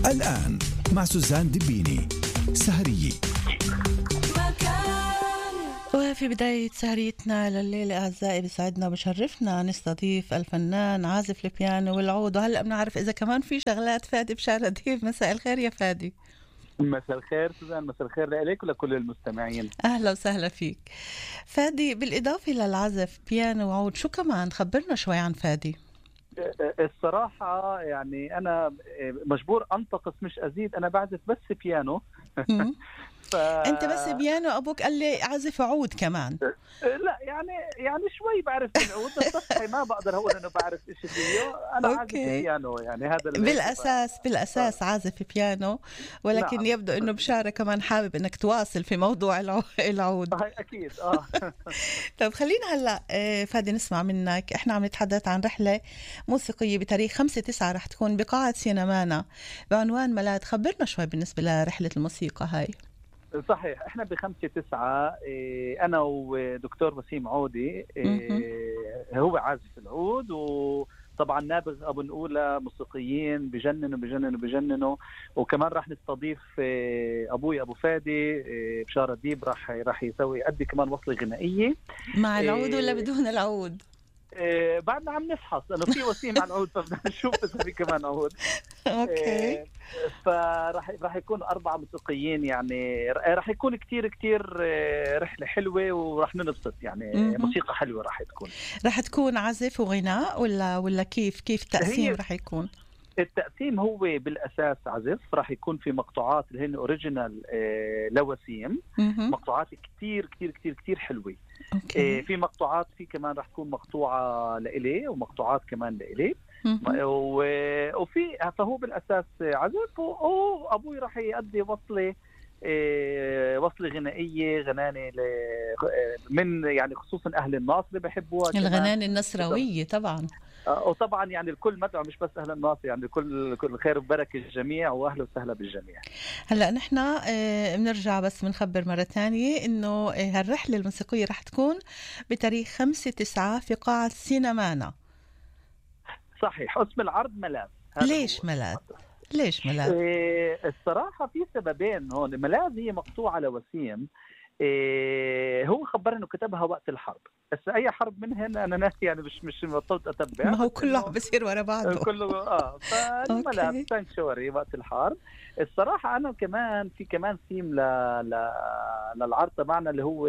الآن مع سوزان دبيني سهرية. وفي بداية سهريتنا لليلة أعزائي بيسعدنا وبشرفنا نستضيف الفنان عازف البيانو والعود، وهلأ بنعرف إذا كمان في شغلات فادي بشارديف. مساء الخير يا فادي. مساء الخير سوزان، مساء الخير لك ولكل المستمعين. أهلا وسهلا فيك فادي. بالإضافة للعزف بيانو وعود، شو كمان؟ خبرنا شوي عن فادي. الصراحة يعني أنا مجبور أنتقص مش أزيد، أنا بعزف بس بيانو. أنت بس بيانو؟ أبوك قال لي عزف عود كمان. لا يعني شوي بعرف العود، بس ما بقدر أقول إنه بعرف إيش فيه. أنا عازف بيانو، يعني هذا بالأساس عازف بيانو، ولكن نعم. يبدو إنه بشارة كمان حابب إنك تواصل في موضوع العود. أكيد. طيب خلينا هلا فادي نسمع منك. إحنا عم نتحدث عن رحلة موسيقية بتاريخ 5/9 رح تكون بقاعة سينمانا بعنوان ملاذ. خبرنا شوي بالنسبة لرحلة الموسيقى هاي. صحيح، احنا ب5/9 انا ودكتور وسيم عودي، هو عازف العود، وطبعا نابغ ابو نقولة موسيقيين بجننوا. وكمان راح نستضيف ابوي ابو فادي بشارة ديب، راح يقدي كمان وصلة غنائية مع العود ولا بدون العود؟ بعدنا عم نفحص انه في وسيم على العود، فبدنا نشوف اذا في كمان عود. اوكي. راح يكون 4 موسيقيين، يعني راح يكون كتير رحلة حلوة، وراح ننبسط يعني. موسيقى حلوة راح تكون عزف وغناء ولا كيف التقسيم راح يكون؟ التقسيم هو بالأساس عزف. راح يكون في مقطوعات اللي هن أوريجينال لوسيم، مقطوعات كتير حلوة. في مقطوعات، في كمان راح تكون مقطوعة لإلي ومقطوعات كمان لإلي، وفي فهو بالأساس عزف، وأبوي راح يؤدي وصلة غنائية، غنانة من يعني خصوصا أهل الناصر بحبوها، الغنانة النصراوية طبعا. وطبعا يعني الكل مدعو، مش بس أهل الناصر، يعني كل خير وبركة الجميع، وأهلا وسهلا بالجميع. هلأ نحن بنرجع بس بنخبر مرة تانية إنه هالرحلة الموسيقية رح تكون بتاريخ 5/9 في قاعة سينمانا. صحيح. اسم العرض ملاذ. ليش ملاذ؟ الصراحة في سببين هون. ملاذ هي مقطوعة لوسيم، هو خبرني انه كتبها وقت الحرب، بس اي حرب منهن انا ناسي، يعني مش بطلت اتبع. ما هو كله بصير ورا بعضه كله. فالملاذ سانكشوري وقت الحرب. الصراحه انا كمان ثيم للعرض تبعنا، اللي هو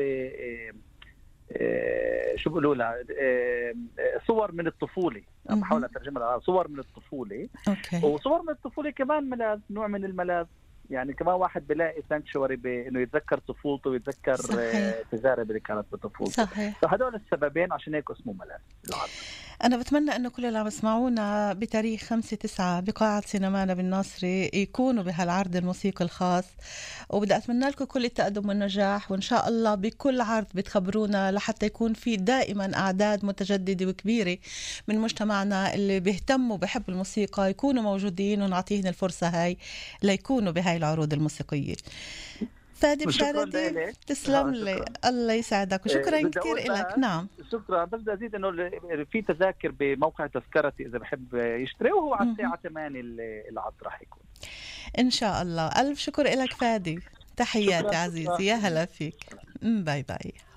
شو بيقولوا لها، صور من الطفوله. بحاول اترجمها، صور من الطفوله. وصور من الطفوله كمان ملاذ، نوع من الملاذ، يعني كمان واحد بلاقي سانكشوري بانه يتذكر طفولته ويتذكر تجارب اللي كانت بطفولته. صحيح. فهدول السببين عشان هيك اسمه ملاذ العرض. أنا بتمنى أنه كل اللي عم يسمعونا بتاريخ 5/9 بقاعة سينمانا بالناصري يكونوا بهالعرض الموسيقي الخاص، وبدي أتمنى لكم كل التقدم والنجاح، وإن شاء الله بكل عرض بتخبرونا لحتى يكون في دائما أعداد متجددة وكبيرة من مجتمعنا اللي بيهتموا بحب الموسيقى يكونوا موجودين، ونعطيهن الفرصة هاي ليكونوا بهاي العروض الموسيقية. فادي بشارديف، تسلم لي، الله يسعدك، وشكرا كثير لك. نعم شكرا. بس بدي ازيد انه في تذاكر بموقع تذكرتي اذا بحب يشتري، وهو على الساعه 8 العصر راح يكون ان شاء الله. الف شكر لك فادي، تحياتي عزيزي، يا هلا فيك، باي باي.